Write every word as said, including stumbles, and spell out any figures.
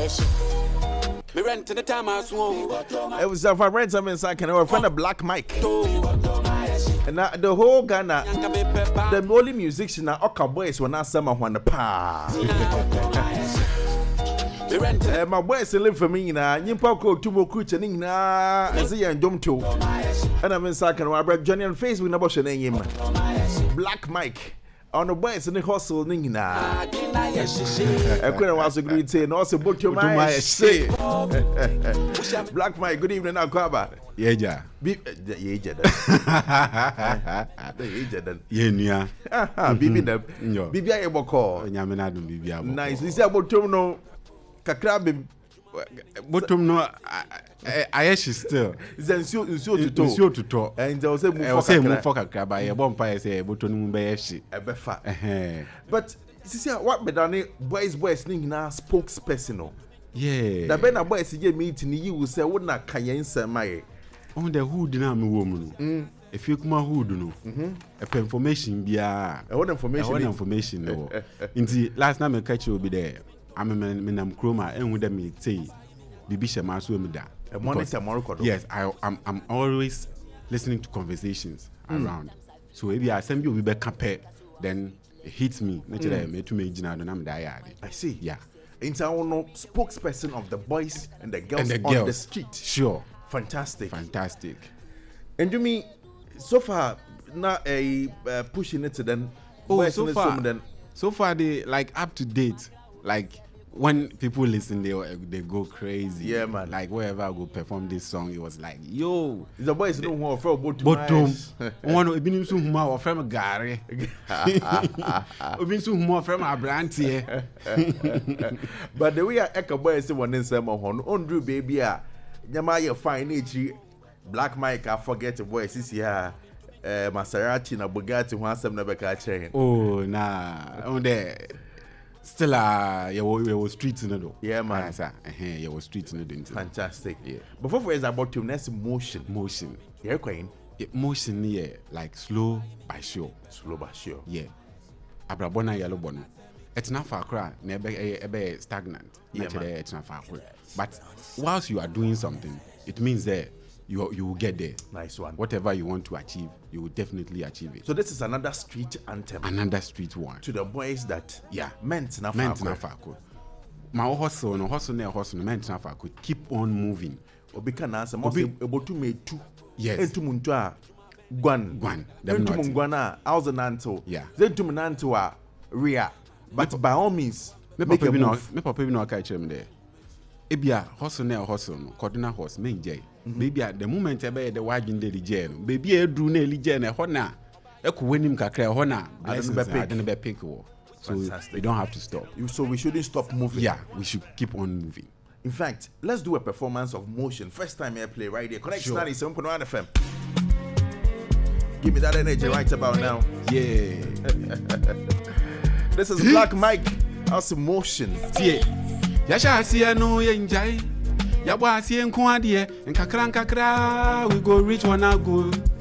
Me rent in the time I swung. It was a friend some inside can our friend a Black Mike. And now the whole Ghana, the only musician are Oka boys when I summer when the pa. Uh, my boys live for me now. You poko two more creatures na as a young dom too. And I'm inside can our brother Johnny on Facebook number your name. Black Mike. On the boys in the hustle nina. I couldn't was a great say, and also book your my say. Black Mike, good evening, Aquaba. Yeja. Yeja. Yenya. Bibi them. Bibi I boko. Yaminadum Bibia. Nice. This is about to know Kakrabi. Bottom no, I she still. Then so to talk. So to talk. And there was a move for Kakraba. A bomb pie say, Bottom Bayashi. A befa. But see what Bedani boys boys ning na spokesperson. Yeah. The Ben boys ye meeting you will say what na kayensa my. On the hood na me woman. If you come hood no. If information be a what information what information no. Inti last time I catch you be there. I'm a man I'm chroma and with them say Bibi Shema so me da. A monitor Morocco. Yes, I I'm I'm always listening to conversations mm. around. So if I send you we be compare then it hits me. Naturally, me to me jina do na me da ya. I see. Yeah. Into our no spokesperson of the boys and the girls, and the on girls. the street. Sure. Fantastic. Fantastic. And do me so far not a uh, pushing it to then. Oh, so far. Then so far they like up to date. Like when people listen, they they go crazy. Yeah, man. Like wherever I go perform this song, it was like, yo. The boys don't want to bottom. Bottom. One of them so who are from Gary. Obin so who are from Abranti. But the way I echo boys say one in some on Andrew baby ah, nyama you fine each Black Mike I forget the voice is here. Uh, Maserati na Bugatti one seven never catch. Oh nah, on there. Still, uh, you were streets in the door. Yeah, man. Uh, you were streets in the door. Fantastic. Yeah. Before we is about to next motion. Motion. Yeah, Queen. Yeah, motion, yeah, like slow by sure. Slow by sure. Yeah. Abrabona yellow bono. It's not far cry, never a stagnant. Yeah, man. It's not far cry. But whilst you are doing something, it means that you you will get there. Nice one. Whatever you want to achieve, you will definitely achieve it. So this is another street anthem. Another street one. To the boys that yeah meant na meant na fako. My hustle no hustle na hustle meant na fako. Keep on moving. Obi can answer mo say ebotu me two. Yes. Entu muntu a gwan. Gwan. Entu mun gwan a house nanto. Yeah. Entu mun nanto a ria. But me by all means me papa bi no me papa bi no ka kire me there. Ebia hustle na hustle no cordina horse me nje. Baby at the moment I be the wagging the jail. Baby a drew nearly jail hona. Eko winim kakra hona. I didn't be pick. So we don't have to stop. So we shouldn't stop moving. Yeah, we should keep on moving. In fact, let's do a performance of motion. First time I play right here. Connect sure. ninety-seven point one F M. Give me that energy right about now. Yeah. This is Black Mike. How's motion? Yeah. Yasha see no enjoy. Yabwa see nko adie nkakra nkakra we go reach one go